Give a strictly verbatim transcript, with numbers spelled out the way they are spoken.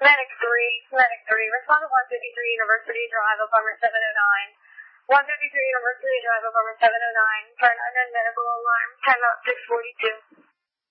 Medic three, Medic three, respond to one fifty-three University Drive, apartment seven oh nine. one fifty-three University Drive, apartment seven oh nine, for an unknown medical alarm, timeout six forty-two.